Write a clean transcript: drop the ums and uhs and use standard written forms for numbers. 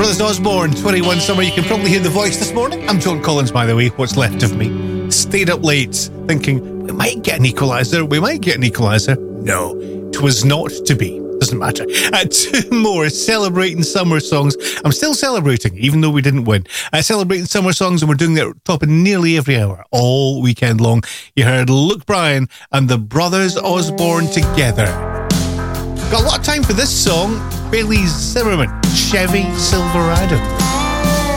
Brothers Osborne, 21 Summer. You can probably hear the voice this morning. I'm John Collins, by the way, what's left of me. Stayed up late, thinking, we might get an equaliser. No, 'twas not to be. Doesn't matter. Two more celebrating summer songs. I'm still celebrating, even though we didn't win. Celebrating summer songs, and we're doing that top of nearly every hour, all weekend long. You heard Luke Bryan and the Brothers Osborne together. Got a lot of time for this song. Bailey Zimmerman, Chevy Silverado.